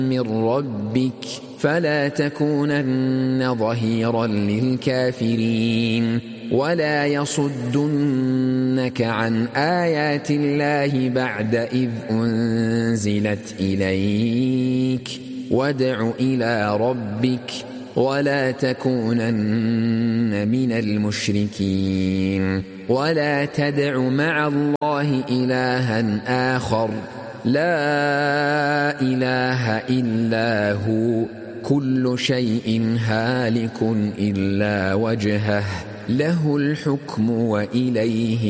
من ربك فلا تكونن ظهيرا للكافرين ولا يصدنك عن آيات الله بعد إذ أنزلت إليك وادع إلى ربك ولا تكونن من المشركين ولا تدع مع الله إلها آخر لا إله إلا هو كل شيء هالك إلا وجهه له الحكم وإليه